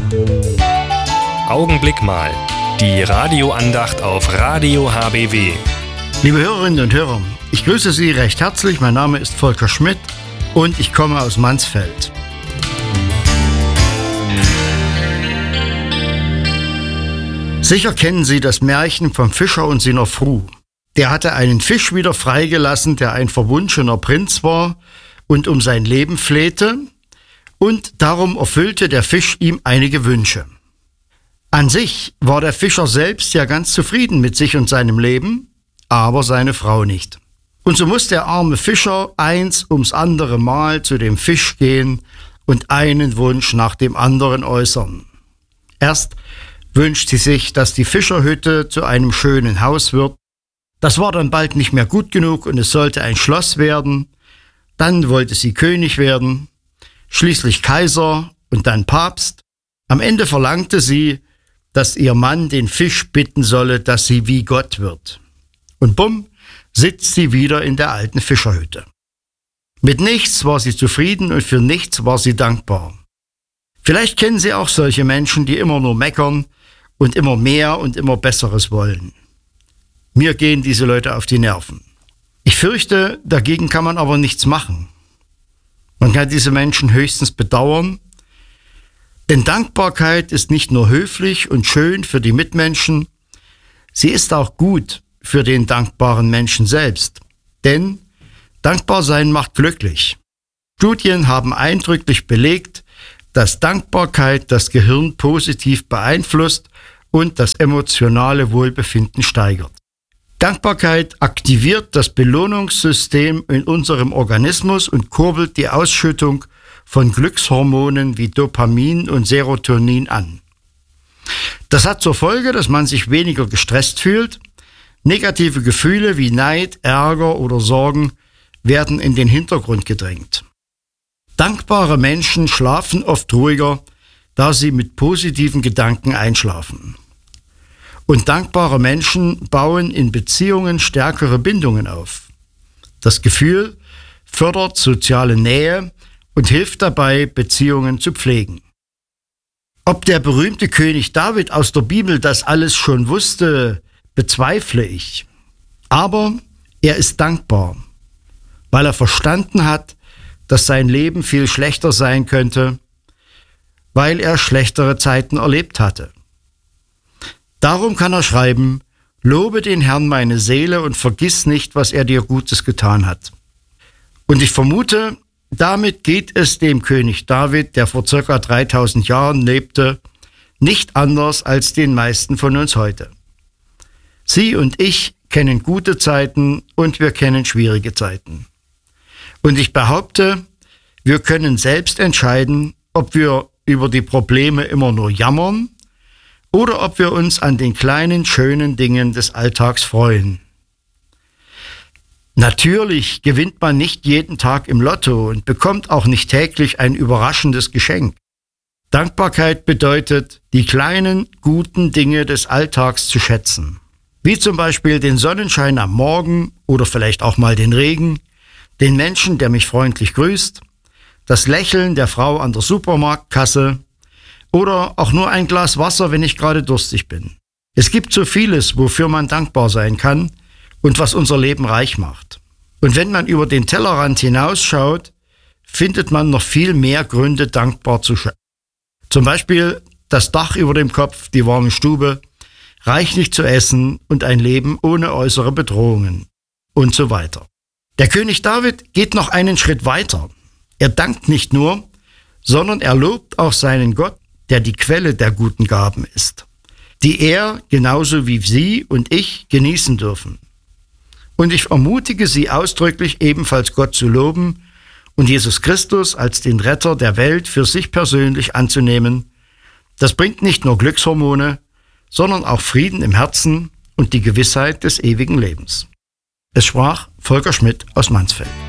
Augenblick mal. Die Radioandacht auf Radio HBW. Liebe Hörerinnen und Hörer, ich grüße Sie recht herzlich. Mein Name ist Volker Schmidt und ich komme aus Mansfeld. Sicher kennen Sie das Märchen vom Fischer und seiner Frau. Der hatte einen Fisch wieder freigelassen, der ein verwunschener Prinz war und um sein Leben flehte, und darum erfüllte der Fisch ihm einige Wünsche. An sich war der Fischer selbst ja ganz zufrieden mit sich und seinem Leben, aber seine Frau nicht. Und so muss der arme Fischer eins ums andere Mal zu dem Fisch gehen und einen Wunsch nach dem anderen äußern. Erst wünscht sie sich, dass die Fischerhütte zu einem schönen Haus wird. Das war dann bald nicht mehr gut genug und es sollte ein Schloss werden. Dann wollte sie König werden, schließlich Kaiser und dann Papst. Am Ende verlangte sie, dass ihr Mann den Fisch bitten solle, dass sie wie Gott wird. Und bumm, sitzt sie wieder in der alten Fischerhütte. Mit nichts war sie zufrieden und für nichts war sie dankbar. Vielleicht kennen Sie auch solche Menschen, die immer nur meckern und immer mehr und immer Besseres wollen. Mir gehen diese Leute auf die Nerven. Ich fürchte, dagegen kann man aber nichts machen. Man kann diese Menschen höchstens bedauern, denn Dankbarkeit ist nicht nur höflich und schön für die Mitmenschen, sie ist auch gut für den dankbaren Menschen selbst. Denn dankbar sein macht glücklich. Studien haben eindrücklich belegt, dass Dankbarkeit das Gehirn positiv beeinflusst und das emotionale Wohlbefinden steigert. Dankbarkeit aktiviert das Belohnungssystem in unserem Organismus und kurbelt die Ausschüttung von Glückshormonen wie Dopamin und Serotonin an. Das hat zur Folge, dass man sich weniger gestresst fühlt. Negative Gefühle wie Neid, Ärger oder Sorgen werden in den Hintergrund gedrängt. Dankbare Menschen schlafen oft ruhiger, da sie mit positiven Gedanken einschlafen. Und dankbare Menschen bauen in Beziehungen stärkere Bindungen auf. Das Gefühl fördert soziale Nähe und hilft dabei, Beziehungen zu pflegen. Ob der berühmte König David aus der Bibel das alles schon wusste, bezweifle ich. Aber er ist dankbar, weil er verstanden hat, dass sein Leben viel schlechter sein könnte, weil er schlechtere Zeiten erlebt hatte. Darum kann er schreiben: Lobe den Herrn meine Seele und vergiss nicht, was er dir Gutes getan hat. Und ich vermute, damit geht es dem König David, der vor ca. 3000 Jahren lebte, nicht anders als den meisten von uns heute. Sie und ich kennen gute Zeiten und wir kennen schwierige Zeiten. Und ich behaupte, wir können selbst entscheiden, ob wir über die Probleme immer nur jammern oder ob wir uns an den kleinen, schönen Dingen des Alltags freuen. Natürlich gewinnt man nicht jeden Tag im Lotto und bekommt auch nicht täglich ein überraschendes Geschenk. Dankbarkeit bedeutet, die kleinen, guten Dinge des Alltags zu schätzen. Wie zum Beispiel den Sonnenschein am Morgen oder vielleicht auch mal den Regen, den Menschen, der mich freundlich grüßt, das Lächeln der Frau an der Supermarktkasse oder auch nur ein Glas Wasser, wenn ich gerade durstig bin. Es gibt so vieles, wofür man dankbar sein kann und was unser Leben reich macht. Und wenn man über den Tellerrand hinausschaut, findet man noch viel mehr Gründe, dankbar zu sein. Zum Beispiel das Dach über dem Kopf, die warme Stube, reichlich zu essen und ein Leben ohne äußere Bedrohungen und so weiter. Der König David geht noch einen Schritt weiter. Er dankt nicht nur, sondern er lobt auch seinen Gott, der die Quelle der guten Gaben ist, die er genauso wie Sie und ich genießen dürfen. Und ich ermutige Sie ausdrücklich, ebenfalls Gott zu loben und Jesus Christus als den Retter der Welt für sich persönlich anzunehmen. Das bringt nicht nur Glückshormone, sondern auch Frieden im Herzen und die Gewissheit des ewigen Lebens. Es sprach Volker Schmidt aus Mansfeld.